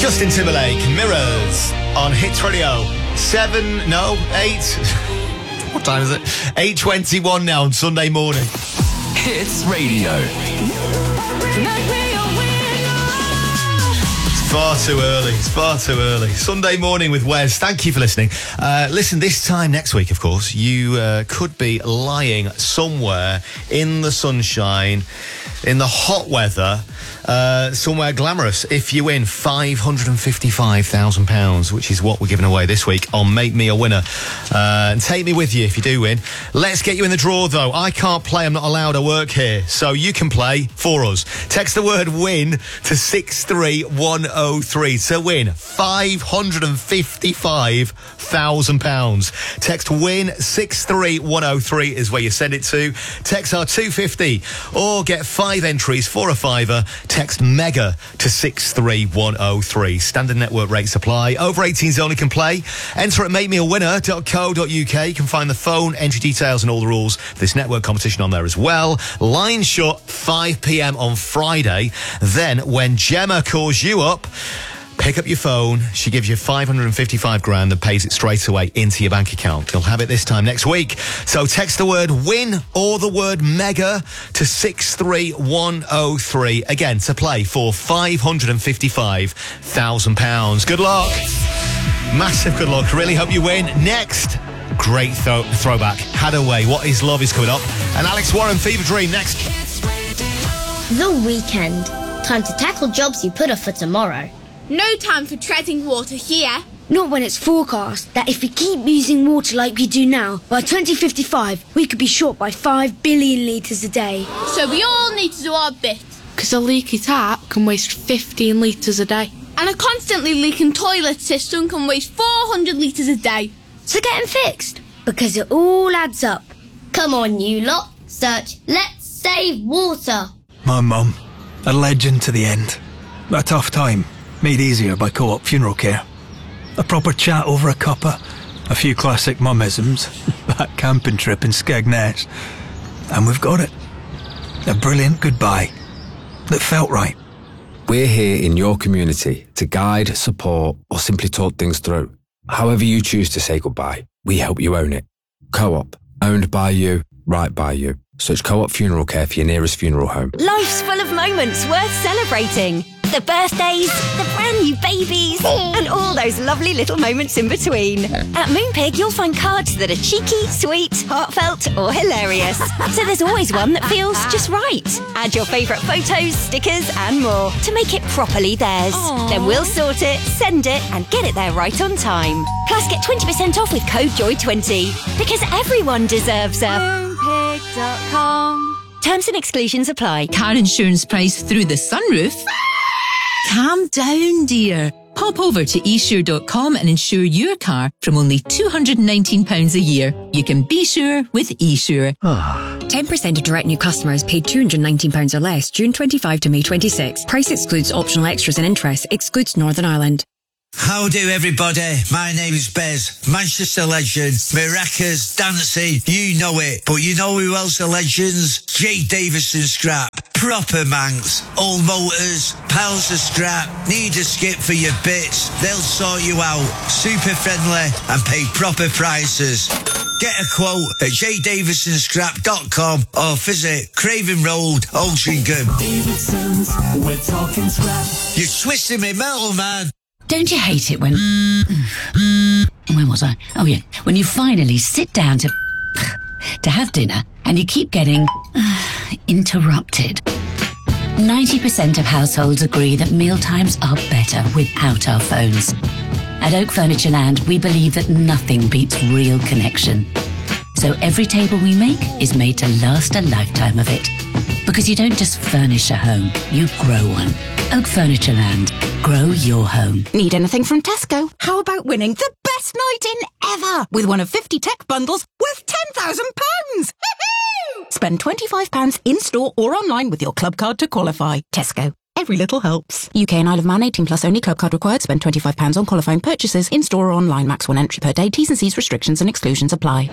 Justin Timberlake, Mirrors on Hits Radio. 8. What time is it? 8:21 now on Sunday morning. Hits Radio. It's far too early. It's far too early. Sunday morning with Wes. Thank you for listening. Listen, this time next week, of course, you could be lying somewhere in the sunshine, in the hot weather, somewhere glamorous if you win £555,000, which is what we're giving away this week on Make Me a Winner. And take me with you if you do win. Let's get you in the draw, though. I can't play. I'm not allowed. I work here. So you can play for us. Text the word WIN to 63103 to win £555,000. Text WIN 63103 is where you send it to. Text our 250 or get 5 entries for a fiver. Text MEGA to 63103. Standard network rates apply. Over 18s only can play. Enter at makemeawinner.co.uk. You can find the phone, entry details and all the rules for this network competition on there as well. Line shut 5 p.m. on Friday. Then when Gemma calls you up, pick up your phone. She gives you $555,000 and pays it straight away into your bank account. You'll have it this time next week. So text the word WIN or the word MEGA to 63103. Again, to play for £555,000. Good luck. Massive good luck. Really hope you win. Next, great throwback. Hadaway, What Is Love is coming up. And Alex Warren, Fever Dream next. The weekend. Time to tackle jobs you put off for tomorrow. No time for treading water here. Not when it's forecast that if we keep using water like we do now, by 2055, we could be short by 5 billion litres a day. So we all need to do our bit. Because a leaky tap can waste 15 litres a day. And a constantly leaking toilet system can waste 400 litres a day. So get them fixed, because it all adds up. Come on, you lot. Search Let's Save Water. My mum, a legend to the end. A tough time, made easier by Co-op Funeral Care. A proper chat over a cuppa, a few classic mummisms, that camping trip in Skegness, and we've got it. A brilliant goodbye that felt right. We're here in your community to guide, support, or simply talk things through. However you choose to say goodbye, we help you own it. Co-op, owned by you, right by you. Search Co-op Funeral Care for your nearest funeral home. Life's full of moments worth celebrating. The birthdays, the brand new babies, and all those lovely little moments in between. At Moonpig, you'll find cards that are cheeky, sweet, heartfelt, or hilarious. So there's always one that feels just right. Add your favourite photos, stickers, and more to make it properly theirs. Aww. Then we'll sort it, send it, and get it there right on time. Plus, get 20% off with code JOY20. Because everyone deserves a Moonpig.com. Terms and exclusions apply. Car insurance price through the sunroof? Calm down, dear. Pop over to esure.com and insure your car from only £219 a year. You can be sure with eSure. 10% of direct new customers paid £219 or less June 25 to May 26. Price excludes optional extras and interest. Excludes Northern Ireland. How do everybody? My name is Bez, Manchester legend, Maracas, dancing, you know it. But you know who else are legends? Jay Davison Scrap, proper Manx, old motors, pals of scrap, need a skip for your bits, they'll sort you out, super friendly and pay proper prices. Get a quote at jdavisonscrap.com or visit Craven Road, Altrincham. Davidson's, we're talking scrap. You're twisting me metal, man. Don't you hate it when... Where was I? Oh, yeah. When you finally sit down to have dinner and you keep getting interrupted. 90% of households agree that mealtimes are better without our phones. At Oak Furniture Land, we believe that nothing beats real connection. So every table we make is made to last a lifetime of it. Because you don't just furnish a home, you grow one. Oak Furniture Land. Grow your home. Need anything from Tesco? How about winning the best night in ever with one of 50 tech bundles worth £10,000? Spend £25 in-store or online with your club card to qualify. Tesco. Every little helps. UK and Isle of Man 18 plus only. Club card required. Spend £25 on qualifying purchases in-store or online. Max 1 entry per day. T's and C's restrictions and exclusions apply.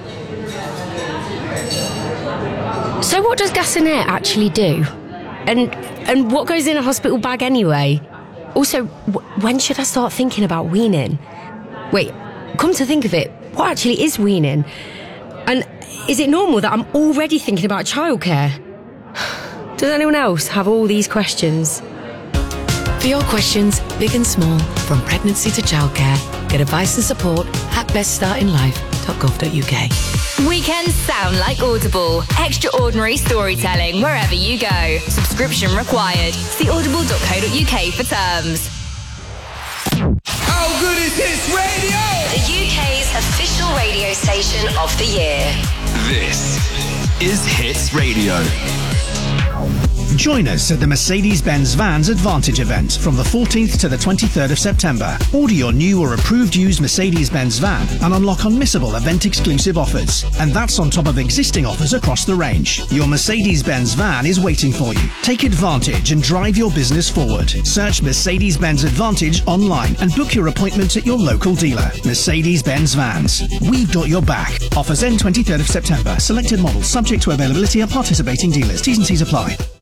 So what does gas and air actually do? And what goes in a hospital bag anyway? Also, when should I start thinking about weaning? Wait, come to think of it, what actually is weaning? And is it normal that I'm already thinking about childcare? Does anyone else have all these questions? For your questions, big and small, from pregnancy to childcare, get advice and support at beststartinlife.gov.uk. Weekends sound like Audible. Extraordinary storytelling wherever you go. Subscription required. See audible.co.uk for terms. How good is Hits Radio? The UK's official radio station of the year. This is Hits Radio. Join us at the Mercedes-Benz Vans Advantage event from the 14th to the 23rd of September. Order your new or approved used Mercedes-Benz van and unlock unmissable event-exclusive offers. And that's on top of existing offers across the range. Your Mercedes-Benz van is waiting for you. Take advantage and drive your business forward. Search Mercedes-Benz Advantage online and book your appointment at your local dealer. Mercedes-Benz Vans. We've got your back. Offers end 23rd of September. Selected models subject to availability at participating dealers. T's and C's apply.